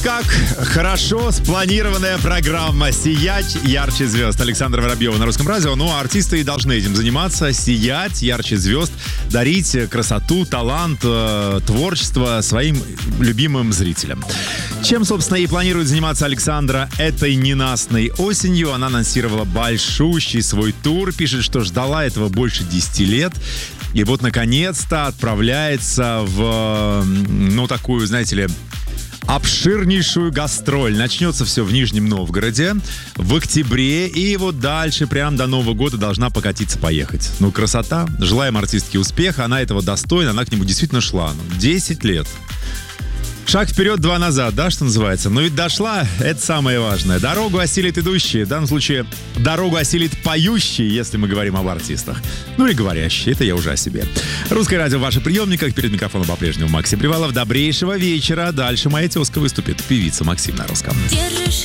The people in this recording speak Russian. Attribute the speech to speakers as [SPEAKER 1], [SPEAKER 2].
[SPEAKER 1] как хорошо спланированная программа «Сиять ярче звезд». Александр Воробьева на Русском радио. Ну, а артисты и должны этим заниматься. Сиять ярче звезд, дарить красоту, талант, творчество своим любимым зрителям. Чем, собственно, и планирует заниматься Александра этой ненастной осенью. Она анонсировала большущий свой тур. Пишет, что ждала этого больше 10 лет. И вот, наконец-то, отправляется в, такую, знаете ли, обширнейшую гастроль. Начнется все в Нижнем Новгороде в октябре. И вот дальше, прям до Нового года, должна покатиться-поехать. Ну, красота. Желаем артистке успеха. Она этого достойна. Она к нему действительно шла. 10 лет. Шаг вперед, два назад, да, что называется? Но ведь дошла, это самое важное. Дорогу осилит идущий, в данном случае дорогу осилит поющий, если мы говорим об артистах. Ну и говорящий, это я уже о себе. Русское радио в ваших приемниках, перед микрофоном по-прежнему Максим Привалов. Добрейшего вечера. Дальше моя тезка выступит, певица Максим на русском.